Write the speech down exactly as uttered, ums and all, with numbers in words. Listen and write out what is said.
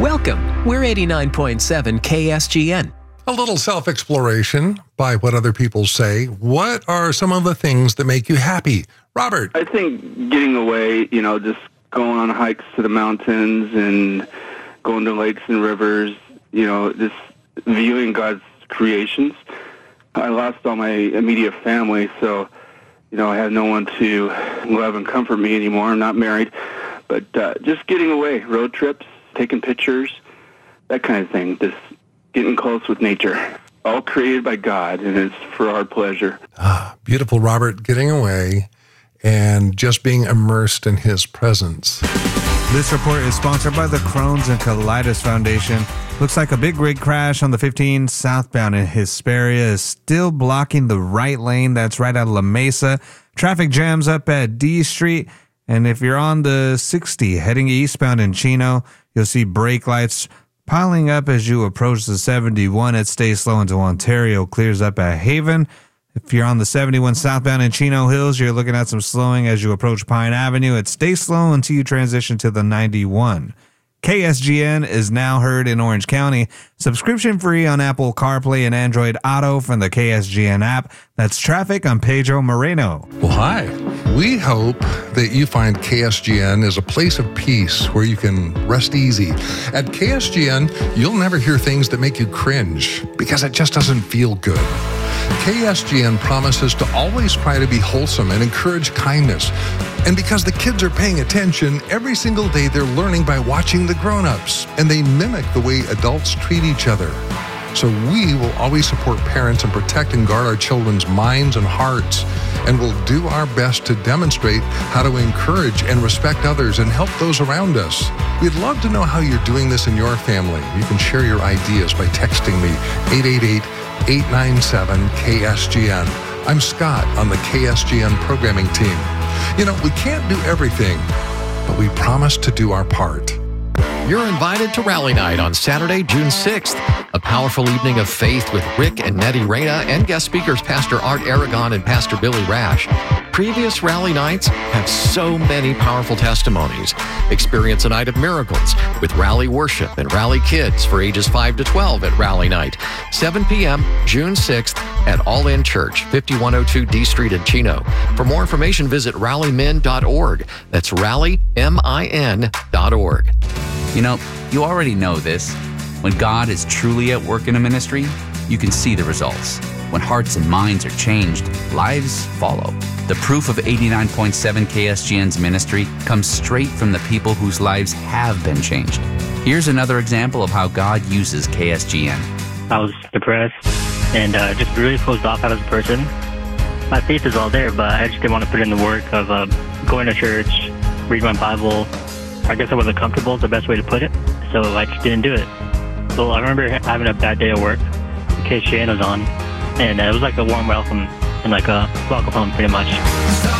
Welcome. We're eighty-nine point seven K S G N. A little self-exploration by what other people say. What are some of the things that make you happy? Robert? I think getting away, you know, just going on hikes to the mountains and going to lakes and rivers, you know, just viewing God's creations. I lost all my immediate family, so, you know, I have no one to love and comfort me anymore. I'm not married. But uh, just getting away, road trips, taking pictures, that kind of thing, just getting close with nature. All created by God, and it's for our pleasure. Ah, beautiful, Robert. Getting away and just being immersed in His presence. This report is sponsored by the Crohn's and Colitis Foundation. Looks like a big rig crash on the fifteen southbound in Hesperia is still blocking the right lane. That's right out of La Mesa. Traffic jams up at D Street. And if you're on the sixty heading eastbound in Chino, you'll see brake lights piling up as you approach the seventy-one. It stays slow until Ontario clears up at Haven. If you're on the seventy-one southbound in Chino Hills, you're looking at some slowing as you approach Pine Avenue. It stays slow until you transition to the ninety-one. K S G N is now heard in Orange County. Subscription free on Apple CarPlay and Android Auto from the K S G N app. That's traffic on Pedro Moreno. Well, hi. We hope that you find K S G N as a place of peace where you can rest easy. At K S G N, you'll never hear things that make you cringe because it just doesn't feel good. K S G N promises to always try to be wholesome and encourage kindness. And because the kids are paying attention, every single day they're learning by watching the grown-ups, and they mimic the way adults treat each other. So we will always support parents and protect and guard our children's minds and hearts, and we'll do our best to demonstrate how to encourage and respect others and help those around us. We'd love to know how you're doing this in your family. You can share your ideas by texting me, eight eight eight, eight nine seven, K S G N. I'm Scott on the K S G N programming team. You know, we can't do everything, but we promise to do our part. You're invited to Rally Night on Saturday, June sixth, a powerful evening of faith with Rick and Nettie Reyna and guest speakers Pastor Art Aragon and Pastor Billy Rash. Previous Rally Nights have so many powerful testimonies. Experience a night of miracles with Rally Worship and Rally Kids for ages five to twelve at Rally Night, seven p.m., June sixth at All In Church, fifty-one oh two D Street in Chino. For more information, visit rally min dot org. That's rally min dot org. You know, you already know this. When God is truly at work in a ministry, you can see the results. When hearts and minds are changed, lives follow. The proof of eighty-nine point seven K S G N's ministry comes straight from the people whose lives have been changed. Here's another example of how God uses K S G N. I was depressed and uh, just really closed off as a person. My faith is all there, but I just didn't want to put in the work of uh, going to church, reading my Bible. I guess I wasn't comfortable, is the best way to put it, so I just didn't do it. So I remember having a bad day at work. K S G N was on, and it was like a warm welcome and like a welcome home pretty much.